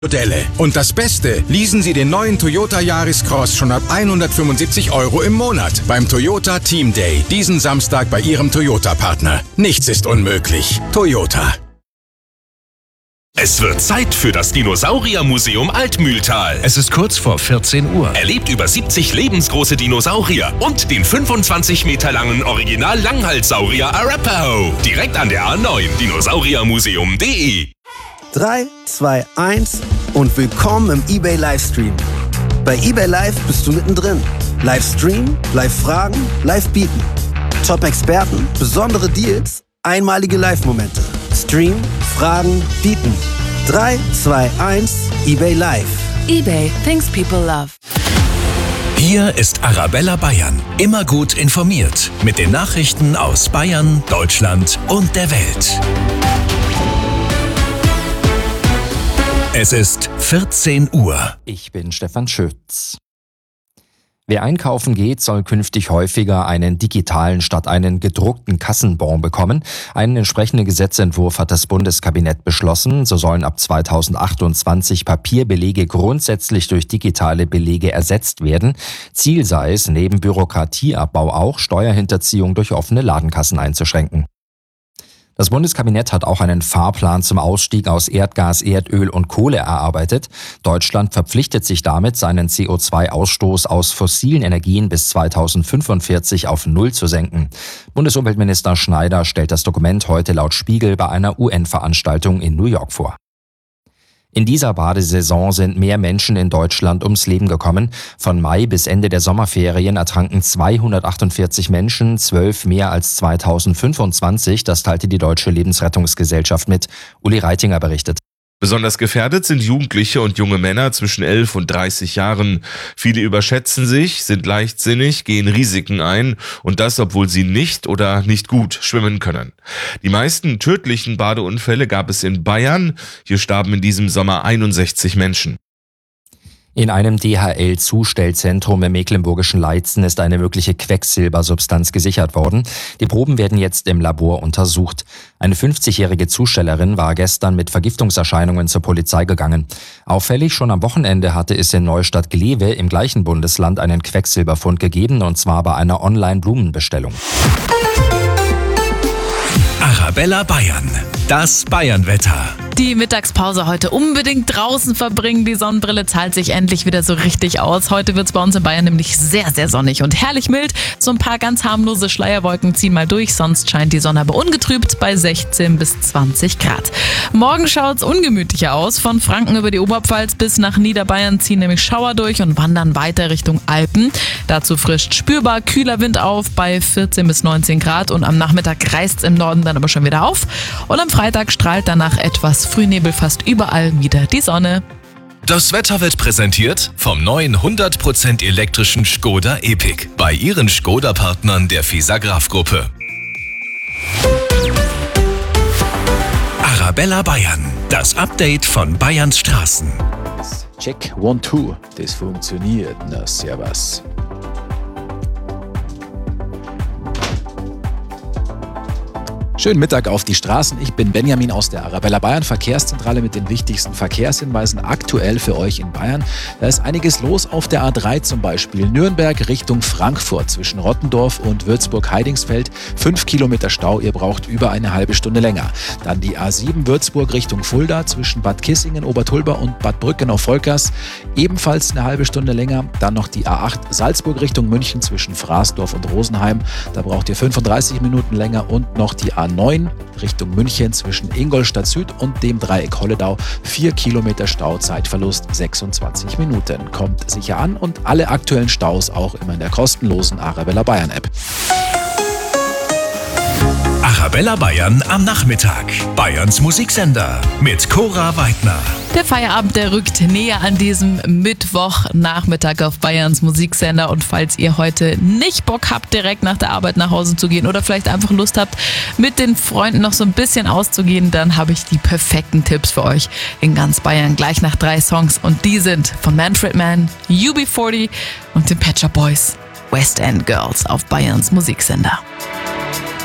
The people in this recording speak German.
Modelle. Und das Beste, leasen Sie den neuen Toyota Yaris Cross schon ab 175 € im Monat beim Toyota Team Day. Diesen Samstag bei Ihrem Toyota-Partner. Nichts ist unmöglich. Toyota. Es wird Zeit für das Dinosauriermuseum Altmühltal. Es ist kurz vor 14 Uhr. Erlebt über 70 lebensgroße Dinosaurier und den 25 Meter langen Original-Langhalssaurier Arapaho. Direkt an der A9, dinosauriermuseum.de. 3, 2, 1 und willkommen im eBay Livestream. Bei eBay Live bist du mittendrin. Livestream, Live-Fragen, Live-Bieten. Top-Experten, besondere Deals, einmalige Live-Momente. Stream, Fragen, Bieten. 3, 2, 1, eBay Live. eBay, things people love. Hier ist Arabella Bayern. Immer gut informiert. Mit den Nachrichten aus Bayern, Deutschland und der Welt. Es ist 14 Uhr. Ich bin Stefan Schütz. Wer einkaufen geht, soll künftig häufiger einen digitalen statt einen gedruckten Kassenbon bekommen. Einen entsprechenden Gesetzentwurf hat das Bundeskabinett beschlossen. So sollen ab 2028 Papierbelege grundsätzlich durch digitale Belege ersetzt werden. Ziel sei es, neben Bürokratieabbau auch Steuerhinterziehung durch offene Ladenkassen einzuschränken. Das Bundeskabinett hat auch einen Fahrplan zum Ausstieg aus Erdgas, Erdöl und Kohle erarbeitet. Deutschland verpflichtet sich damit, seinen CO2-Ausstoß aus fossilen Energien bis 2045 auf Null zu senken. Bundesumweltminister Schneider stellt das Dokument heute laut Spiegel bei einer UN-Veranstaltung in New York vor. In dieser Badesaison sind mehr Menschen in Deutschland ums Leben gekommen. Von Mai bis Ende der Sommerferien ertranken 248 Menschen, 12 mehr als 2025. Das teilte die Deutsche Lebensrettungsgesellschaft mit. Uli Reitinger berichtet. Besonders gefährdet sind Jugendliche und junge Männer zwischen 11 und 30 Jahren. Viele überschätzen sich, sind leichtsinnig, gehen Risiken ein und das, obwohl sie nicht oder nicht gut schwimmen können. Die meisten tödlichen Badeunfälle gab es in Bayern. Hier starben in diesem Sommer 61 Menschen. In einem DHL-Zustellzentrum im mecklenburgischen Leitzen ist eine mögliche Quecksilbersubstanz gesichert worden. Die Proben werden jetzt im Labor untersucht. Eine 50-jährige Zustellerin war gestern mit Vergiftungserscheinungen zur Polizei gegangen. Auffällig, schon am Wochenende hatte es in Neustadt-Glewe im gleichen Bundesland einen Quecksilberfund gegeben, und zwar bei einer Online-Blumenbestellung. Arabella Bayern. Das Bayernwetter. Die Mittagspause heute unbedingt draußen verbringen. Die Sonnenbrille zahlt sich endlich wieder so richtig aus. Heute wird es bei uns in Bayern nämlich sehr, sehr sonnig und herrlich mild. So ein paar ganz harmlose Schleierwolken ziehen mal durch. Sonst scheint die Sonne aber ungetrübt bei 16 bis 20 Grad. Morgen schaut es ungemütlicher aus. Von Franken über die Oberpfalz bis nach Niederbayern ziehen nämlich Schauer durch und wandern weiter Richtung Alpen. Dazu frischt spürbar kühler Wind auf bei 14 bis 19 Grad. Und am Nachmittag reißt es im Norden dann aber schon wieder auf. Und am Freitag strahlt danach etwas Frühnebel fast überall wieder die Sonne. Das Wetter wird präsentiert vom neuen 100% elektrischen Škoda Epiq bei Ihren Škoda-Partnern der Fisagraph-Gruppe. Arabella Bayern, das Update von Bayerns Straßen. Check 1, 2, das funktioniert. Na, servus. Schönen Mittag auf die Straßen. Ich bin Benjamin aus der Arabella Bayern Verkehrszentrale mit den wichtigsten Verkehrshinweisen aktuell für euch in Bayern. Da ist einiges los auf der A3 zum Beispiel. Nürnberg Richtung Frankfurt zwischen Rottendorf und Würzburg-Heidingsfeld. 5 Kilometer Stau, ihr braucht über eine halbe Stunde länger. Dann die A7 Würzburg Richtung Fulda zwischen Bad Kissingen, Obertulba und Bad Brücken auf Volkers. Ebenfalls eine halbe Stunde länger. Dann noch die A8 Salzburg Richtung München zwischen Fraßdorf und Rosenheim. Da braucht ihr 35 Minuten länger. Und noch die A9 Richtung München zwischen Ingolstadt Süd und dem Dreieck Holledau. 4 Kilometer Stau, Zeitverlust 26 Minuten. Kommt sicher an und alle aktuellen Staus auch immer in der kostenlosen Arabella Bayern App. Arabella Bayern am Nachmittag. Bayerns Musiksender mit Cora Weidner. Der Feierabend, der rückt näher an diesem Mittwochnachmittag auf Bayerns Musiksender. Und falls ihr heute nicht Bock habt, direkt nach der Arbeit nach Hause zu gehen oder vielleicht einfach Lust habt, mit den Freunden noch so ein bisschen auszugehen, dann habe ich die perfekten Tipps für euch in ganz Bayern. Gleich nach 3 Songs. Und die sind von Manfred Mann, UB40 und den Pet Shop Boys. West End Girls auf Bayerns Musiksender.